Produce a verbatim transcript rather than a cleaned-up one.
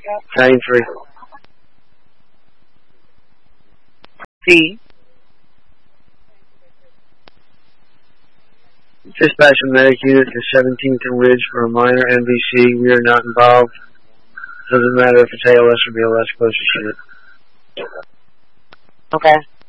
nine three. C. Dispatch a medic unit to seventeenth and Ridge for a minor M V C. We are not involved. Doesn't matter if it's A L S or B L S, closest unit. Okay.